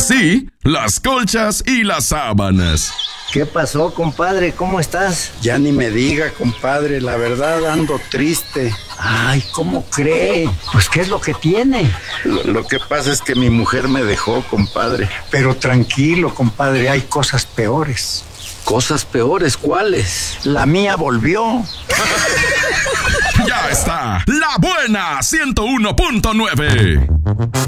así las colchas y las sábanas. ¿Qué pasó, compadre? ¿Cómo estás? Ya ni me diga, compadre, la verdad ando triste. Ay, ¿cómo cree? Pues, ¿qué es lo que tiene? Lo que pasa es que mi mujer me dejó, compadre. Pero tranquilo, compadre, hay cosas peores. ¿Cosas peores? ¿Cuáles? La mía volvió. Ya está, La Buena 101.9.